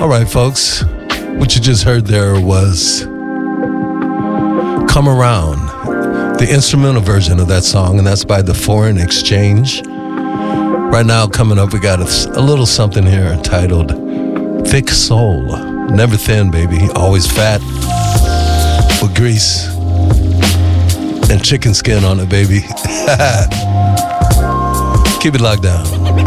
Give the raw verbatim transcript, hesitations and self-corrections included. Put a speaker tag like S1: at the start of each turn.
S1: All right, folks. What you just heard there was Come Around, the instrumental version of that song, and that's by the Foreign Exchange. Right now, coming up, we got a, a little something here entitled Thick Soul. Never thin, baby. Always fat with grease and chicken skin on it, baby. Keep it locked down.